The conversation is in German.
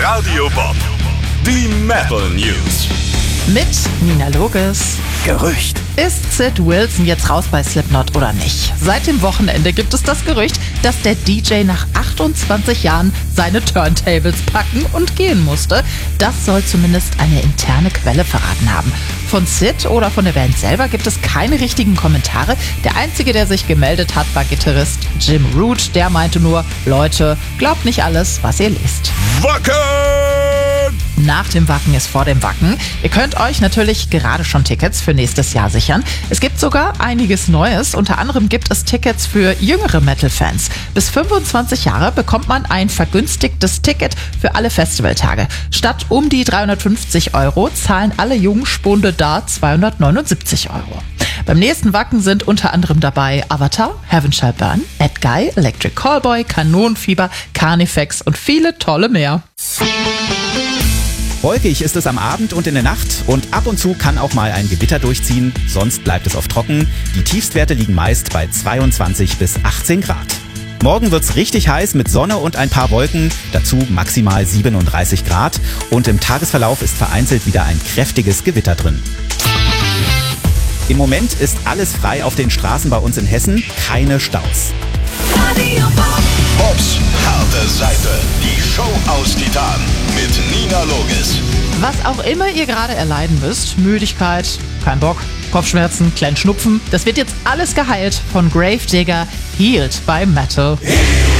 Radio Bob. Die Metal News. Mit Nina Loges. Gerücht. Ist Sid Wilson jetzt raus bei Slipknot oder nicht? Seit dem Wochenende gibt es das Gerücht, dass der DJ nach 28 Jahren seine Turntables packen und gehen musste. Das soll zumindest eine interne Quelle verraten haben. Von Sid oder von der Band selber gibt es keine richtigen Kommentare. Der einzige, der sich gemeldet hat, war Gitarrist Jim Root. Der meinte nur, Leute, glaubt nicht alles, was ihr lest. Wacken! Nach dem Wacken ist vor dem Wacken. Ihr könnt euch natürlich gerade schon Tickets für nächstes Jahr sichern. Es gibt sogar einiges Neues. Unter anderem gibt es Tickets für jüngere Metal-Fans. Bis 25 Jahre bekommt man ein vergünstigtes Ticket für alle Festivaltage. Statt um die 350 € zahlen alle Jungspunde da 279 €. Beim nächsten Wacken sind unter anderem dabei Avatar, Heaven Shall Burn, Bad Guy, Electric Callboy, Kanonenfieber, Carnifex und viele tolle mehr. Wolkig ist es am Abend und in der Nacht und ab und zu kann auch mal ein Gewitter durchziehen, sonst bleibt es oft trocken. Die Tiefstwerte liegen meist bei 22 bis 18 Grad. Morgen wird's richtig heiß mit Sonne und ein paar Wolken, dazu maximal 37 Grad und im Tagesverlauf ist vereinzelt wieder ein kräftiges Gewitter drin. Im Moment ist alles frei auf den Straßen bei uns in Hessen, keine Staus. Bobs harte Seite. Die Show aus Titan mit Nina Loges. Was auch immer ihr gerade erleiden müsst, Müdigkeit, kein Bock, Kopfschmerzen, kleinen Schnupfen, das wird jetzt alles geheilt von Gravedigger, Healed by Metal.